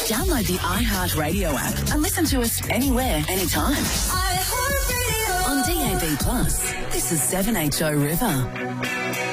Download the iHeartRadio app and listen to us anywhere, anytime. On DAB+, this is 7HO River.